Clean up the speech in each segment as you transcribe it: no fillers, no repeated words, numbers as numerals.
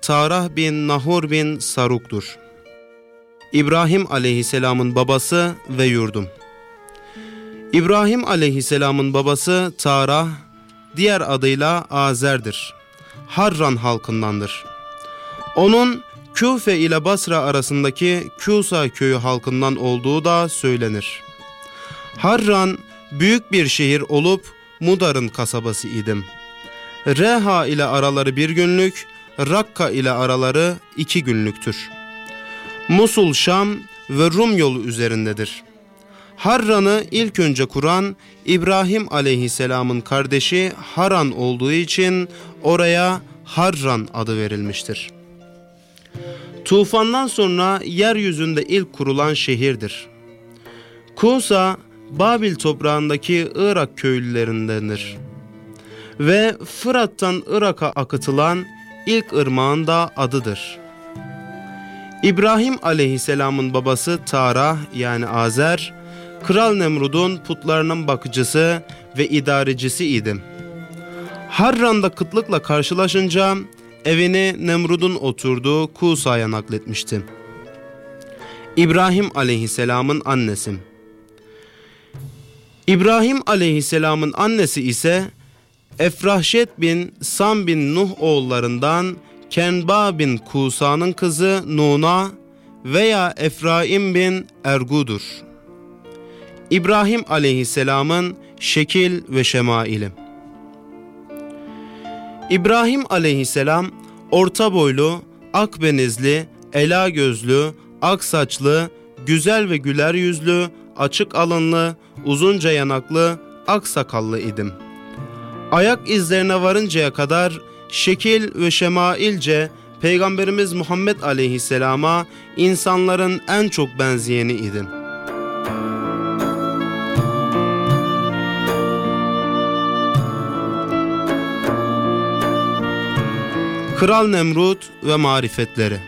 Tarah bin Nahor bin Saruk'tur. İbrahim aleyhisselamın babası ve yurdum. İbrahim aleyhisselamın babası Tarah, diğer adıyla Azer'dir. Harran halkındandır. Onun Küfe ile Basra arasındaki Küsa köyü halkından olduğu da söylenir. Harran büyük bir şehir olup Mudar'ın kasabası idim. Reha ile araları 1 günlük, Rakka ile araları 2 günlüktür. Musul, Şam ve Rum yolu üzerindedir. Harran'ı ilk önce kuran İbrahim aleyhisselamın kardeşi Haran olduğu için oraya Harran adı verilmiştir. Tufandan sonra yeryüzünde ilk kurulan şehirdir. Kusa, Babil toprağındaki Irak köylülerindendir. Ve Fırat'tan Irak'a akıtılan ilk ırmağın da adıdır. İbrahim aleyhisselamın babası Tarah yani Azer, Kral Nemrud'un putlarının bakıcısı ve idarecisi idi. Harran'da kıtlıkla karşılaşınca evini Nemrud'un oturduğu Kusa'ya nakletmişti. İbrahim aleyhisselamın annesi. İbrahim aleyhisselamın annesi ise Efrahşet bin Sam bin Nuh oğullarından Kenba bin Kusa'nın kızı Nuna veya Efraim bin Ergu'dur. İbrahim aleyhisselamın şekil ve şemaili. İbrahim aleyhisselam orta boylu, akbenizli, ela gözlü, ak saçlı, güzel ve güler yüzlü, açık alınlı, uzunca yanaklı, ak sakallı idim. Ayak izlerine varıncaya kadar şekil ve şemailce Peygamberimiz Muhammed aleyhisselama insanların en çok benzeyeni idim. Kral Nemrut ve marifetleri.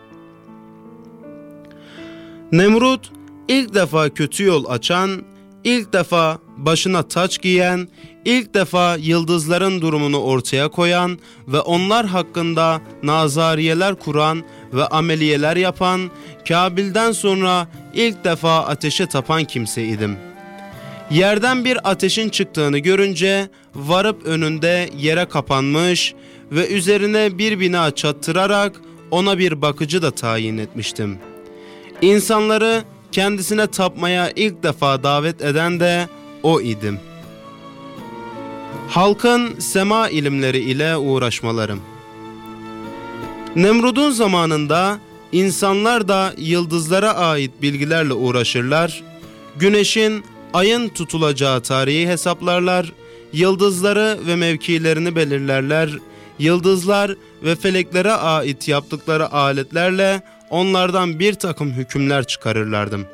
Nemrut ilk defa kötü yol açan, ilk defa başına taç giyen, ilk defa yıldızların durumunu ortaya koyan ve onlar hakkında nazariyeler kuran ve ameliyeler yapan, Kabil'den sonra ilk defa ateşe tapan kimseydim. Yerden bir ateşin çıktığını görünce varıp önünde yere kapanmış ve üzerine bir bina çattırarak ona bir bakıcı da tayin etmiştim. İnsanları kendisine tapmaya ilk defa davet eden de o idim. Halkın sema ilimleri ile uğraşmalarım. Nemrud'un zamanında insanlar da yıldızlara ait bilgilerle uğraşırlar, güneşin, ayın tutulacağı tarihi hesaplarlar, yıldızları ve mevkilerini belirlerler, yıldızlar ve feleklere ait yaptıkları aletlerle onlardan bir takım hükümler çıkarırlardım.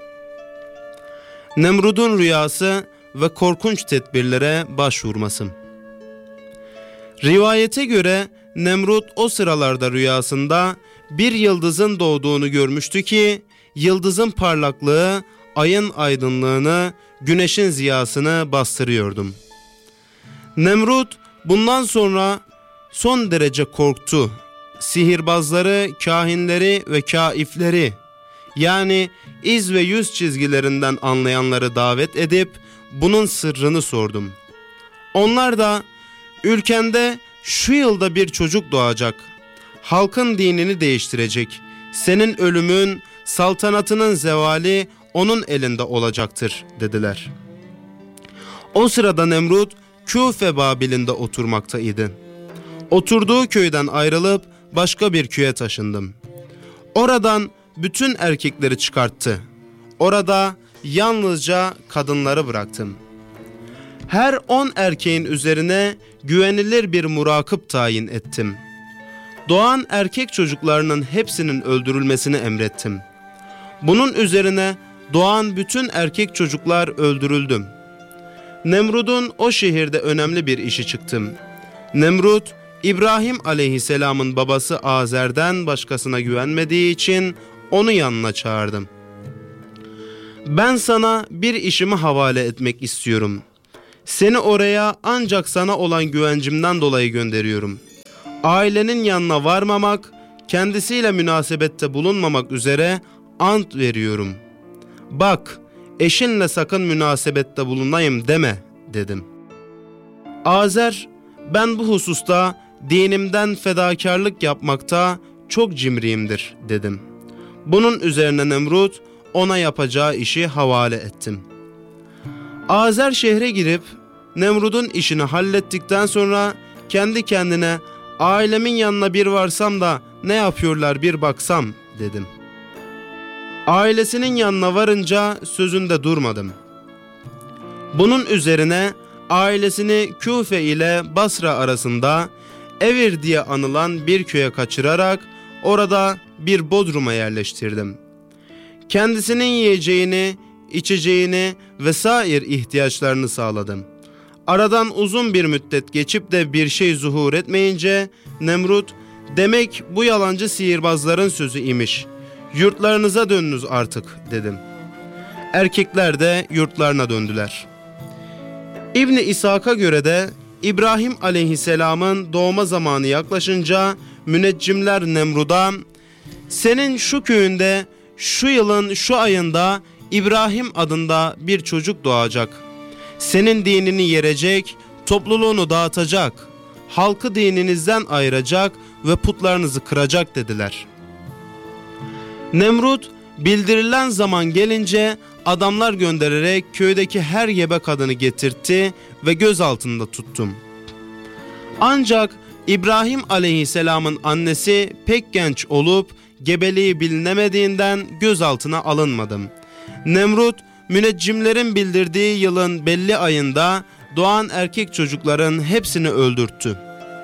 Nemrud'un rüyası ve korkunç tedbirlere başvurması. Rivayete göre Nemrut o sıralarda rüyasında bir yıldızın doğduğunu görmüştü ki yıldızın parlaklığı ayın aydınlığını, güneşin ziyasını bastırıyordum. Nemrut bundan sonra son derece korktu. Sihirbazları, kahinleri ve kaifleri yani iz ve yüz çizgilerinden anlayanları davet edip bunun sırrını sordum. Onlar da ülkende şu yılda bir çocuk doğacak, halkın dinini değiştirecek, senin ölümün, saltanatının zevali onun elinde olacaktır dediler. O sırada Nemrut Küfe Babil'inde oturmaktaydı. Oturduğu köyden ayrılıp başka bir köye taşındım. Oradan bütün erkekleri çıkarttı. Orada yalnızca kadınları bıraktım. Her 10 erkeğin üzerine güvenilir bir murakip tayin ettim. Doğan erkek çocuklarının hepsinin öldürülmesini emrettim. Bunun üzerine doğan bütün erkek çocuklar öldürüldü. Nemrud'un o şehirde önemli bir işi çıktı. Nemrut, İbrahim aleyhisselamın babası Azer'den başkasına güvenmediği için onu yanına çağırdım. Ben sana bir işimi havale etmek istiyorum. Seni oraya ancak sana olan güvencimden dolayı gönderiyorum. ailenin yanına varmamak, kendisiyle münasebette bulunmamak üzere ant veriyorum. Bak, eşinle sakın münasebette bulunayım deme dedim. Azer, ben bu hususta dinimden fedakarlık yapmakta çok cimriyimdir dedim. Bunun üzerine Nemrut ona yapacağı işi havale ettim. Azer şehre girip Nemrut'un işini hallettikten sonra kendi kendine ailemin yanına bir varsam da ne yapıyorlar bir baksam dedim. Ailesinin yanına varınca sözünde durmadım. Bunun üzerine ailesini Küfe ile Basra arasında Evir diye anılan bir köye kaçırarak orada bir bodruma yerleştirdim. Kendisinin yiyeceğini, içeceğini vesaire ihtiyaçlarını sağladım. Aradan uzun bir müddet geçip de bir şey zuhur etmeyince Nemrut, demek bu yalancı sihirbazların sözü imiş. Yurtlarınıza dönünüz artık dedim. Erkekler de yurtlarına döndüler. İbn-i İshak'a göre de İbrahim aleyhisselamın doğma zamanı yaklaşınca müneccimler Nemrut'a, senin şu köyünde şu yılın şu ayında İbrahim adında bir çocuk doğacak. Senin dinini yerecek, topluluğunu dağıtacak, halkı dininizden ayıracak ve putlarınızı kıracak dediler. Nemrut bildirilen zaman gelince adamlar göndererek köydeki her gebe kadını getirtti ve gözaltında tuttum. Ancak İbrahim aleyhisselamın annesi pek genç olup gebeliği bilinemediğinden gözaltına alınmadım. Nemrut müneccimlerin bildirdiği yılın belli ayında doğan erkek çocukların hepsini öldürttü.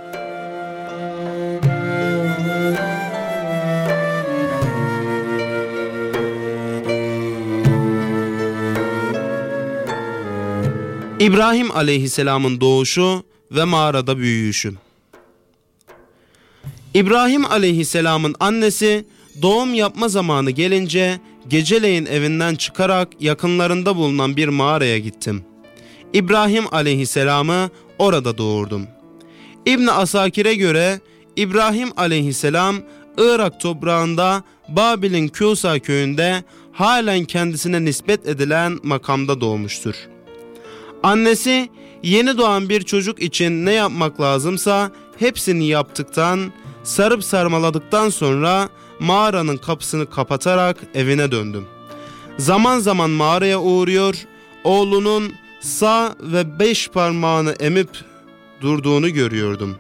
İbrahim aleyhisselamın doğuşu ve mağarada büyüyüşü. İbrahim aleyhisselamın annesi doğum yapma zamanı gelince geceleyin evinden çıkarak yakınlarında bulunan bir mağaraya gittim. İbrahim aleyhisselamı orada doğurdum. İbn-i Asakir'e göre İbrahim aleyhisselam Irak toprağında Babil'in Küsa köyünde halen kendisine nispet edilen makamda doğmuştur. Annesi yeni doğan bir çocuk için ne yapmak lazımsa hepsini yaptıktan, sarıp sarmaladıktan sonra mağaranın kapısını kapatarak evine döndüm. Zaman zaman mağaraya uğruyor, oğlunun sağ ve 5 parmağını emip durduğunu görüyordum.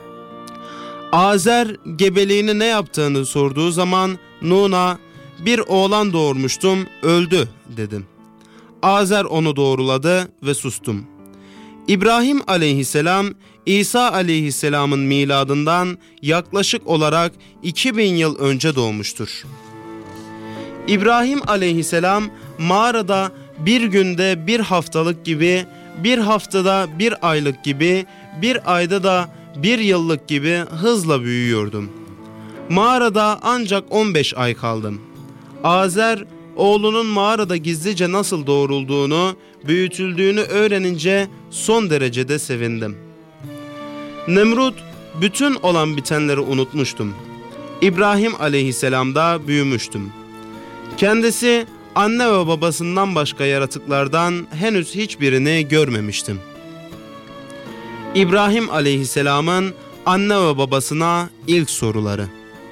Azer gebeliğini ne yaptığını sorduğu zaman Nun'a bir oğlan doğurmuştum, öldü dedim. Azer onu doğruladı ve sustum. İbrahim aleyhisselam İsa aleyhisselamın miladından yaklaşık olarak 2000 yıl önce doğmuştur. İbrahim aleyhisselam mağarada bir günde bir haftalık gibi, bir haftada bir aylık gibi, bir ayda da bir yıllık gibi hızla büyüyordum. Mağarada ancak 15 ay kaldım. Azer oğlunun mağarada gizlice nasıl doğrulduğunu, büyütüldüğünü öğrenince son derecede sevindim. Nemrut, bütün olan bitenleri unutmuştum. İbrahim aleyhisselamda büyümüştüm. Kendisi anne ve babasından başka yaratıklardan henüz hiçbirini görmemiştim. İbrahim aleyhisselamın anne ve babasına ilk soruları.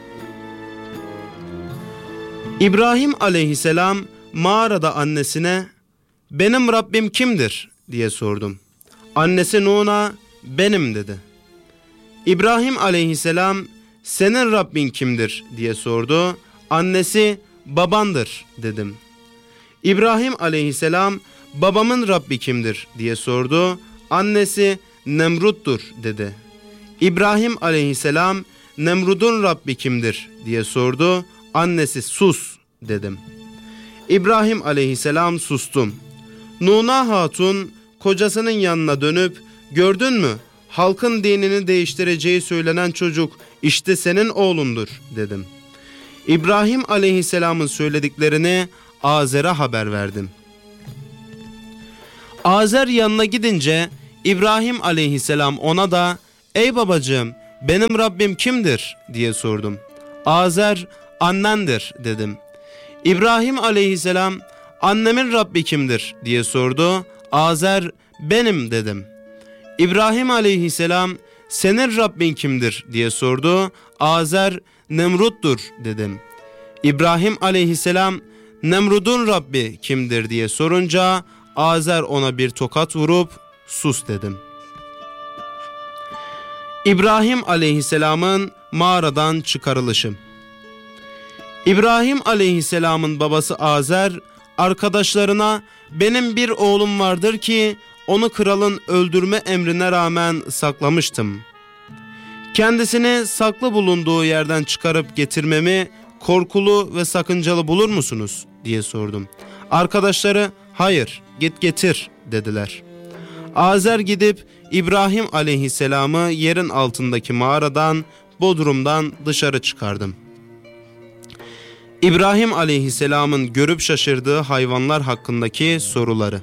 İbrahim aleyhisselam mağarada annesine "Benim Rabbim kimdir?" diye sordum. Annesi Nun'a "Benim" dedi. İbrahim aleyhisselam "Senin Rabbin kimdir?" diye sordu. Annesi "Babandır" dedim. İbrahim aleyhisselam "Babamın Rabbi kimdir?" diye sordu. Annesi "Nemrut'tur" dedi. İbrahim aleyhisselam "Nemrud'un Rabbi kimdir?" diye sordu. Annesi "Sus" dedim. İbrahim aleyhisselam sustum. Nuna Hatun kocasının yanına dönüp "Gördün mü? Halkın dinini değiştireceği söylenen çocuk işte senin oğlundur" dedim. İbrahim aleyhisselamın söylediklerini Azer'e haber verdim. Azer yanına gidince İbrahim aleyhisselam ona da "Ey babacığım, benim Rabbim kimdir diye sordum. Azer annendir dedim. İbrahim aleyhisselam annemin Rabbi kimdir diye sordu. Azer benim dedim. İbrahim aleyhisselam senin Rabbin kimdir diye sordu. Azer Nemrut'tur dedim. İbrahim aleyhisselam Nemrud'un Rabbi kimdir diye sorunca Azer ona bir tokat vurup sus dedim. İbrahim aleyhisselamın mağaradan çıkarılışı. İbrahim aleyhisselamın babası Azer arkadaşlarına benim bir oğlum vardır ki onu kralın öldürme emrine rağmen saklamıştım. Kendisini saklı bulunduğu yerden çıkarıp getirmemi korkulu ve sakıncalı bulur musunuz diye sordum. Arkadaşları hayır git getir dediler. Azer gidip İbrahim aleyhisselamı yerin altındaki mağaradan, bodrumdan dışarı çıkardım. İbrahim aleyhisselamın görüp şaşırdığı hayvanlar hakkındaki soruları.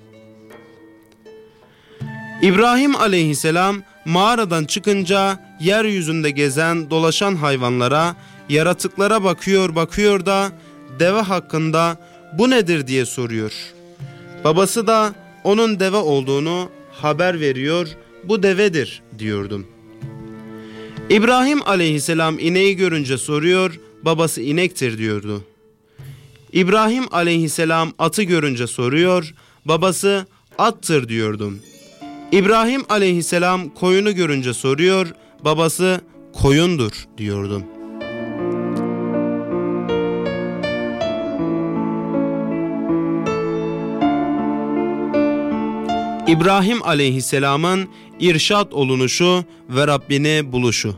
İbrahim aleyhisselam mağaradan çıkınca yeryüzünde gezen dolaşan hayvanlara, yaratıklara bakıyor da deve hakkında bu nedir diye soruyor. Babası da onun deve olduğunu haber veriyor, bu devedir diyordum. İbrahim aleyhisselam ineği görünce soruyor, babası inektir diyordu. İbrahim aleyhisselam atı görünce soruyor, babası attır diyordum. İbrahim aleyhisselam koyunu görünce soruyor, babası koyundur diyordum. İbrahim aleyhisselamın irşad olunuşu ve Rabbini buluşu.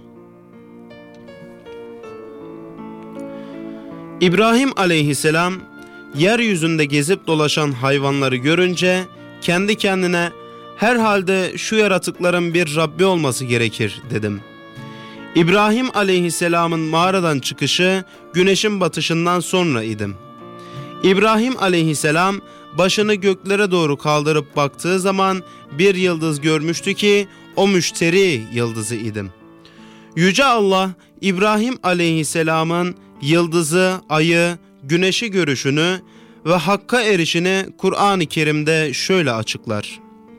İbrahim aleyhisselam yeryüzünde gezip dolaşan hayvanları görünce kendi kendine herhalde şu yaratıkların bir Rabbi olması gerekir dedim. İbrahim aleyhisselamın mağaradan çıkışı güneşin batışından sonra idim. İbrahim aleyhisselam başını göklere doğru kaldırıp baktığı zaman bir yıldız görmüştü ki o müşteri yıldızı idim. Yüce Allah İbrahim aleyhisselamın yıldızı, ayı, güneşi görüşünü ve hakka erişini Kur'an-ı Kerim'de şöyle açıklar.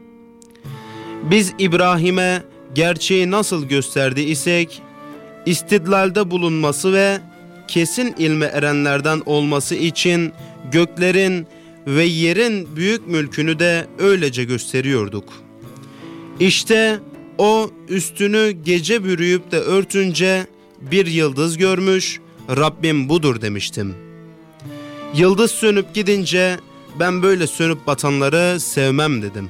Biz İbrahim'e gerçeği nasıl gösterdi isek, istidlalde bulunması ve kesin ilme erenlerden olması için göklerin ve yerin büyük mülkünü de öylece gösteriyorduk. İşte o üstünü gece bürüyüp de örtünce bir yıldız görmüş, Rabbim budur demiştim. Yıldız sönüp gidince ben böyle sönüp batanları sevmem dedim.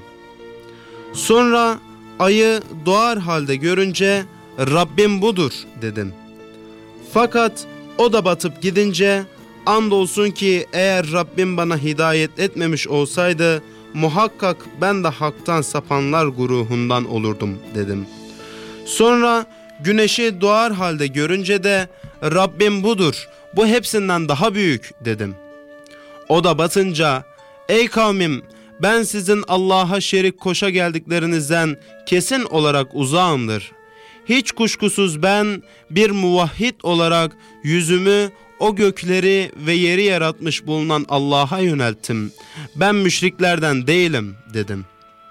Sonra ayı doğar halde görünce Rabbim budur dedim. Fakat o da batıp gidince andolsun ki eğer Rabbim bana hidayet etmemiş olsaydı muhakkak ben de haktan sapanlar güruhundan olurdum dedim. Sonra güneşi doğar halde görünce de Rabbim budur, bu hepsinden daha büyük dedim. O da batınca ey kavmim ben sizin Allah'a şerik koşa geldiklerinizden kesin olarak uzağımdır. Hiç kuşkusuz ben bir muvahhid olarak yüzümü o gökleri ve yeri yaratmış bulunan Allah'a yönelttim. Ben müşriklerden değilim dedim.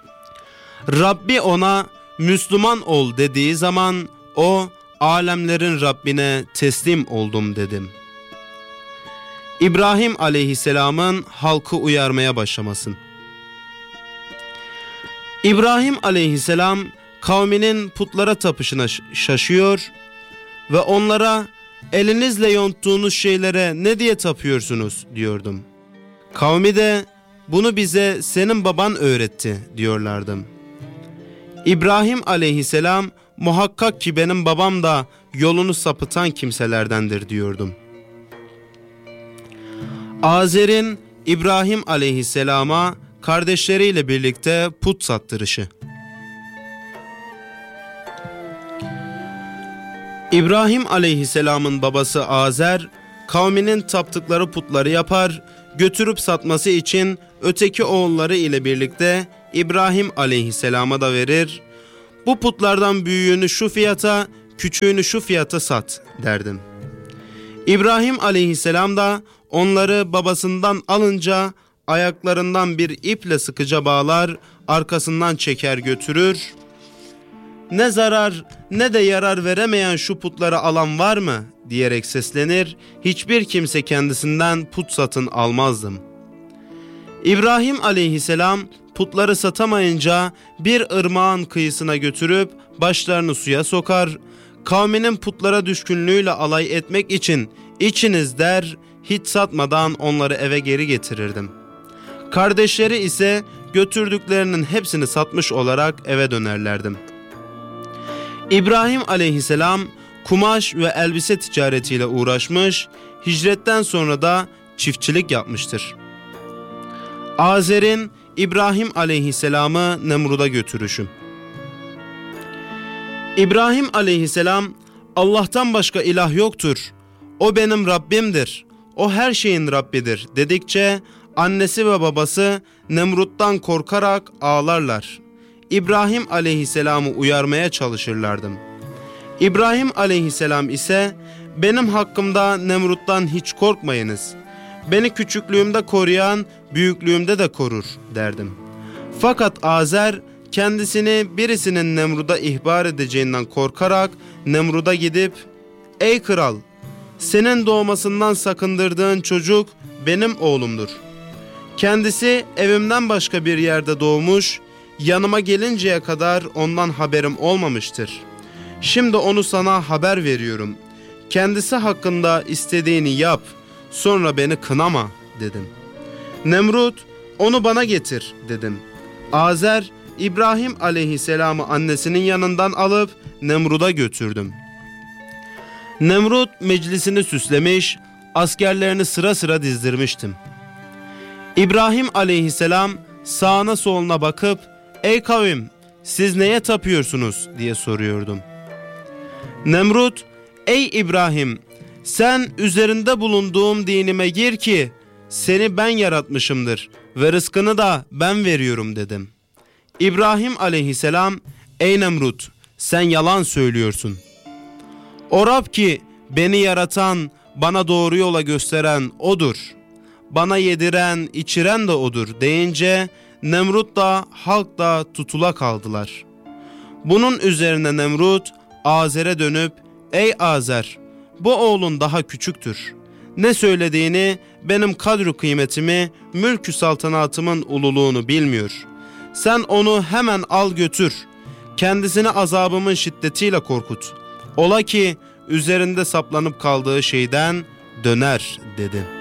Rabbi ona Müslüman ol dediği zaman o alemlerin Rabbine teslim oldum dedim. İbrahim aleyhisselamın halkı uyarmaya başlamasın. İbrahim aleyhisselam kavminin putlara tapışına şaşıyor ve onlara elinizle yonttuğunuz şeylere ne diye tapıyorsunuz diyordum. Kavmi de bunu bize senin baban öğretti diyorlardım. İbrahim aleyhisselam muhakkak ki benim babam da yolunu sapıtan kimselerdendir diyordum. Azer'in İbrahim aleyhisselama kardeşleriyle birlikte put sattırışı. İbrahim aleyhisselamın babası Azer, kavminin taptıkları putları yapar, götürüp satması için öteki oğulları ile birlikte İbrahim aleyhisselama da verir. Bu putlardan büyüğünü şu fiyata, küçüğünü şu fiyata sat derdim. İbrahim aleyhisselam da onları babasından alınca ayaklarından bir iple sıkıca bağlar, arkasından çeker götürür. Ne zarar ne de yarar veremeyen şu putları alan var mı diyerek seslenir, hiçbir kimse kendisinden put satın almazdım. İbrahim aleyhisselam putları satamayınca bir ırmağın kıyısına götürüp başlarını suya sokar, kavminin putlara düşkünlüğüyle alay etmek için içiniz der, hiç satmadan onları eve geri getirirdim. Kardeşleri ise götürdüklerinin hepsini satmış olarak eve dönerlerdim. İbrahim aleyhisselam kumaş ve elbise ticaretiyle uğraşmış, hicretten sonra da çiftçilik yapmıştır. Azer'in İbrahim aleyhisselamı Nemrud'a götürüşü. İbrahim aleyhisselam, Allah'tan başka ilah yoktur, o benim Rabbimdir, o her şeyin Rabbidir dedikçe annesi ve babası Nemrut'tan korkarak ağlarlar. İbrahim aleyhisselamı uyarmaya çalışırlardı. İbrahim aleyhisselam ise benim hakkımda Nemrut'tan hiç korkmayınız. Beni küçüklüğümde koruyan büyüklüğümde de korur derdim. Fakat Azer kendisini birisinin Nemrut'a ihbar edeceğinden korkarak Nemrut'a gidip ''Ey kral, senin doğmasından sakındırdığın çocuk benim oğlumdur. Kendisi evimden başka bir yerde doğmuş, yanıma gelinceye kadar ondan haberim olmamıştır. Şimdi onu sana haber veriyorum. Kendisi hakkında istediğini yap, sonra beni kınama dedim. Nemrut, onu bana getir dedim. Azer, İbrahim aleyhisselamı annesinin yanından alıp Nemrut'a götürdüm. Nemrut meclisini süslemiş, askerlerini sıra sıra dizdirmiştim. İbrahim aleyhisselam sağına soluna bakıp, ''Ey kavim, siz neye tapıyorsunuz?'' diye soruyordum. Nemrut, ''Ey İbrahim, sen üzerinde bulunduğum dinime gir ki seni ben yaratmışımdır ve rızkını da ben veriyorum dedim. İbrahim aleyhisselam, ''Ey Nemrut, sen yalan söylüyorsun. O Rab ki beni yaratan, bana doğru yola gösteren O'dur. Bana yediren, içiren de O'dur deyince Nemrut da halk da tutula kaldılar. Bunun üzerine Nemrut Azer'e dönüp, ''Ey Azer, bu oğlun daha küçüktür. Ne söylediğini, benim kadru kıymetimi, mülkü saltanatımın ululuğunu bilmiyor. Sen onu hemen al götür. Kendisini azabımın şiddetiyle korkut. Ola ki üzerinde saplanıp kaldığı şeyden döner.'' dedi.